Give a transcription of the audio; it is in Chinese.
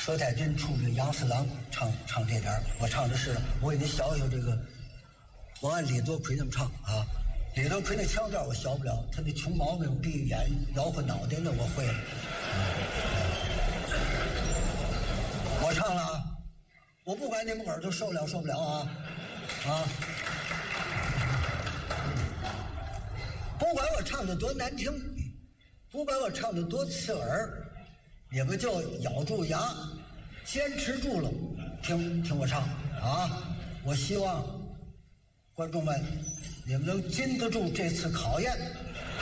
佘太君出这杨四郎唱这点我唱的是我给你学学这个，我按李多奎那么唱啊。李多奎那腔调我学不了，他那穷毛病闭眼摇晃脑袋那我会了。我唱了啊，我不管你们耳朵受不了啊。不管我唱的多难听，不管我唱的多刺耳，你们就咬住牙坚持住了，听我唱啊！我希望观众们你们能经得住这次考验。